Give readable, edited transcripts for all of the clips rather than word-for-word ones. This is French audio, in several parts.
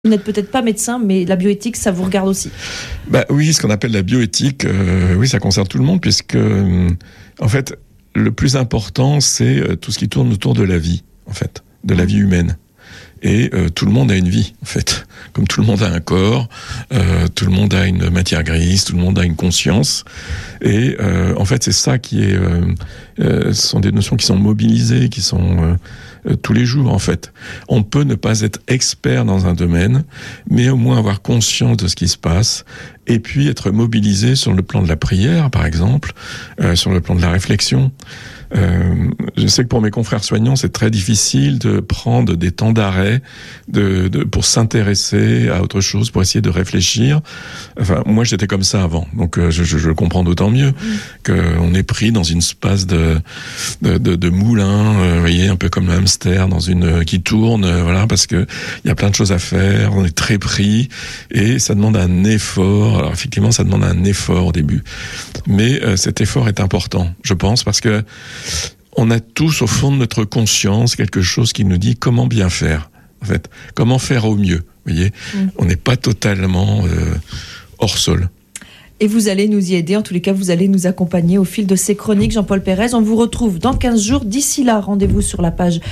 Vous n'êtes peut-être pas médecin, mais la bioéthique, ça vous regarde aussi. Oui, ce qu'on appelle la bioéthique, oui, ça concerne tout le monde, puisque, en fait, le plus important, c'est tout ce qui tourne autour de la vie, en fait, de la vie humaine. Et tout le monde a une vie, en fait. Comme tout le monde a un corps, tout le monde a une matière grise, tout le monde a une conscience. Et en fait, c'est ça qui est... ce sont des notions qui sont mobilisées, qui sont tous les jours, en fait. On peut ne pas être expert dans un domaine, mais au moins avoir conscience de ce qui se passe, et puis être mobilisé sur le plan de la prière, par exemple, sur le plan de la réflexion. Je sais que pour mes confrères soignants, c'est très difficile de prendre des temps d'arrêt pour s'intéresser à autre chose, pour essayer de réfléchir. Enfin, moi, j'étais comme ça avant, donc je comprends d'autant mieux qu'on est pris dans une espèce de moulin, vous voyez, un peu comme le hamster dans qui tourne, voilà, parce que il y a plein de choses à faire. On est très pris et ça demande un effort. Alors effectivement, ça demande un effort au début, mais cet effort est important, je pense, parce que on a tous au fond de notre conscience quelque chose qui nous dit comment bien faire, en fait, comment faire au mieux. Vous voyez, on n'est pas totalement hors sol. Et vous allez nous y aider, en tous les cas, vous allez nous accompagner au fil de ces chroniques. Jean-Paul Pérez, on vous retrouve dans 15 jours. D'ici là, rendez-vous sur la page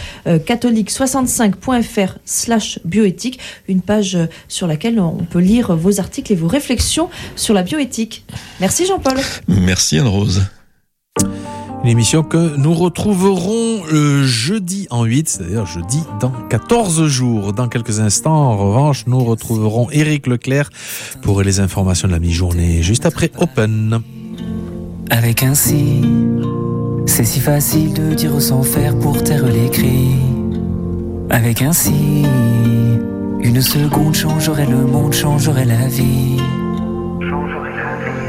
catholique65.fr/bioéthique, une page sur laquelle on peut lire vos articles et vos réflexions sur la bioéthique. Merci Jean-Paul. Merci Anne-Rose. Une émission que nous retrouverons jeudi en 8, c'est-à-dire jeudi dans 14 jours. Dans quelques instants, en revanche, nous retrouverons Éric Leclerc pour les informations de la mi-journée, juste après Open. Avec un si, c'est si facile de dire sans faire pour taire les cris. Avec un si, une seconde changerait le monde, changerait la vie.